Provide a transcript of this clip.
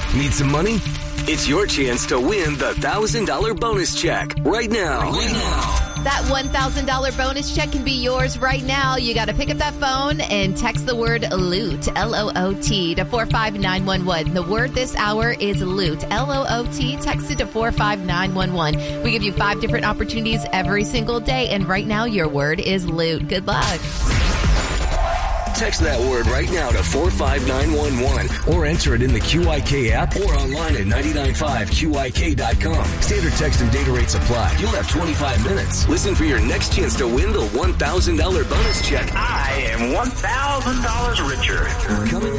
Need some money? It's your chance to win the $1,000 bonus check right now. That $1,000 bonus check can be yours right now. You got to pick up that phone and text the word LOOT, L-O-O-T, to 45911. The word this hour is LOOT, L-O-O-T. Text it to 45911. We give you 5 different opportunities every single day, and right now your word is LOOT. Good luck. Text that word right now to 45911 or enter it in the QIK app or online at 995QIK.com. Standard text and data rates apply. You'll have 25 minutes. Listen for your next chance to win the $1,000 bonus check. I am $1,000 richer. Coming